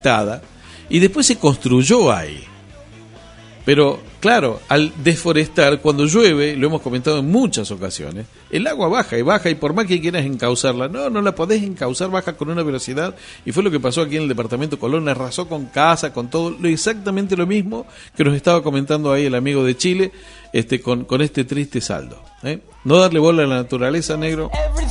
deforestada y después se construyó ahí. Pero, claro, al desforestar, cuando llueve, lo hemos comentado en muchas ocasiones, el agua baja y por más que quieras encauzarla, no la podés encauzar, baja con una velocidad, y fue lo que pasó aquí en el departamento Colón, arrasó con casa, con todo, exactamente lo mismo que nos estaba comentando ahí el amigo de Chile, con este triste saldo. No darle bola a la naturaleza, negro,